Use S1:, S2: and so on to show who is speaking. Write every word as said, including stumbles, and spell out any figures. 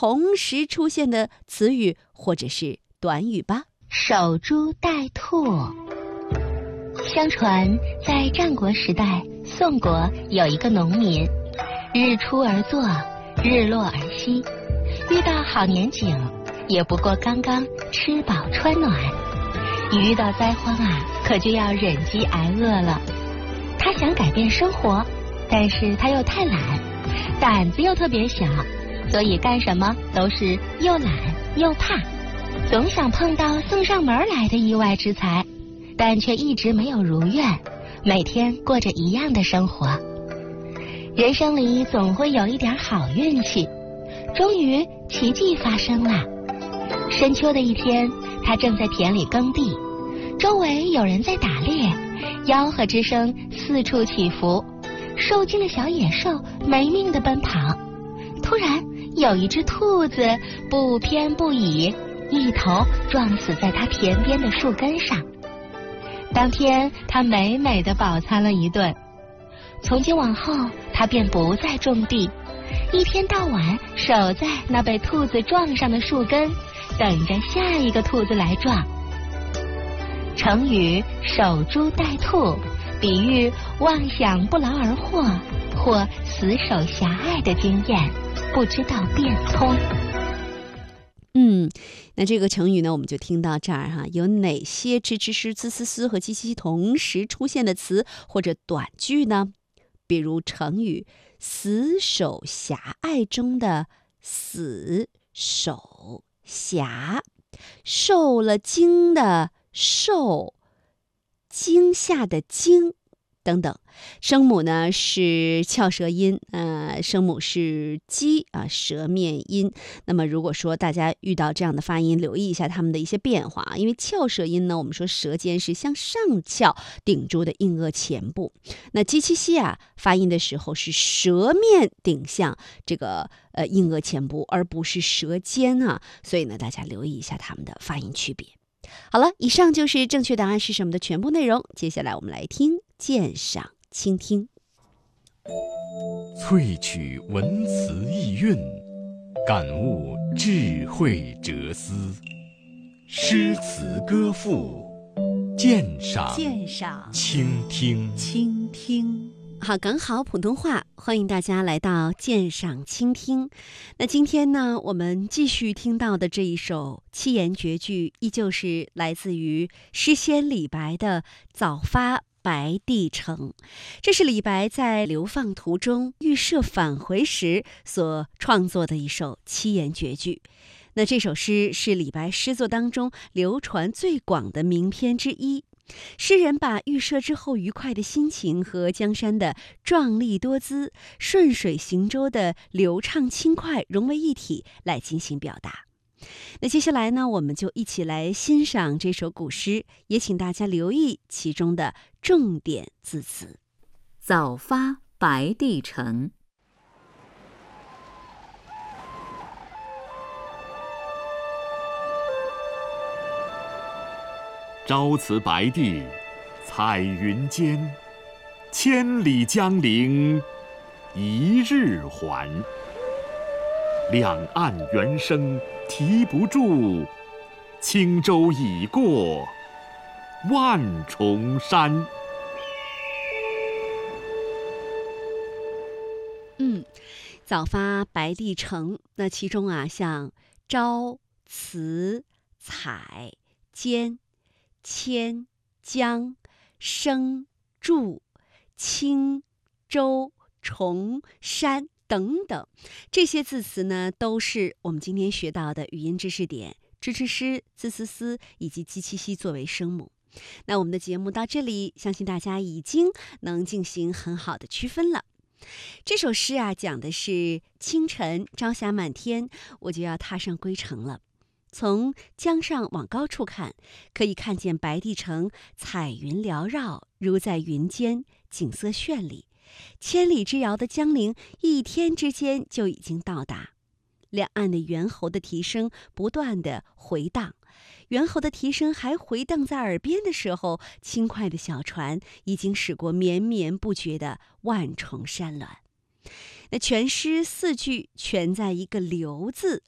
S1: 同时出现的词语或者是短语吧。
S2: 守株待兔。相传在战国时代，宋国有一个农民，日出而作，日落而息，遇到好年景，也不过刚刚吃饱穿暖；一遇到灾荒啊，可就要忍饥挨饿了。他想改变生活，但是他又太懒，胆子又特别小，所以干什么都是又懒又怕，总想碰到送上门来的意外之财，但却一直没有如愿，每天过着一样的生活。人生里总会有一点好运气，终于奇迹发生了。深秋的一天，他正在田里耕地，周围有人在打猎，吆喝之声四处起伏，受惊的小野兽没命地奔跑。突然有一只兔子不偏不倚，一头撞死在他田边的树根上。当天他美美地饱餐了一顿，从今往后他便不再种地，一天到晚守在那被兔子撞上的树根，等着下一个兔子来撞。成语守株待兔，比喻妄想不劳而获或死守狭隘的经验，不知道变通。
S1: 嗯，那这个成语呢，我们就听到这儿哈。有哪些吃吃吃、呲呲呲和叽叽同时出现的词或者短句呢？比如成语死守狭隘中的死守狭，受了惊的受，惊吓的惊等等。声母呢是翘舌音，呃，声母是鸡啊，舌面音。那么如果说大家遇到这样的发音，留意一下它们的一些变化啊。因为翘舌音呢，我们说舌尖是向上翘，顶住的硬腭前部。那鸡七西啊，发音的时候是舌面顶向这个呃硬腭前部，而不是舌尖啊。所以呢，大家留意一下它们的发音区别。好了，以上就是正确答案是什么的全部内容。接下来我们来听鉴赏倾听。
S3: 萃取文词意蕴，感悟智慧哲思，诗词歌赋，鉴赏
S1: 鉴赏
S3: 倾听
S1: 倾听。好，刚好普通话，欢迎大家来到鉴赏倾听。那今天呢，我们继续听到的这一首七言绝句，依旧是来自于诗仙李白的《早发白帝城》。这是李白在流放途中预设返回时所创作的一首七言绝句。那这首诗是李白诗作当中流传最广的名篇之一。诗人把预设之后愉快的心情和江山的壮丽多姿、顺水行舟的流畅轻快融为一体来进行表达。那接下来呢，我们就一起来欣赏这首古诗，也请大家留意其中的重点字词。
S4: 早发白帝城。
S3: 朝辞白帝彩云间，千里江陵一日还。两岸猿声啼不住，轻舟已过万重山。
S1: 嗯，早发白帝城，那其中啊，像朝、辞、采、间、千、江、生、住、轻、舟、重、山等等，这些字词呢，都是我们今天学到的语音知识点支支诗、滋滋思以及鸡七西作为声母。那我们的节目到这里，相信大家已经能进行很好的区分了。这首诗啊，讲的是清晨朝霞满天，我就要踏上归程了。从江上往高处看，可以看见白帝城彩云缭绕，如在云间，景色绚丽。千里之遥的江陵，一天之间就已经到达。两岸的猿猴的啼声不断地回荡，猿猴的啼声还回荡在耳边的时候，轻快的小船已经驶过绵绵不绝的万重山峦。那全诗四句全在一个流字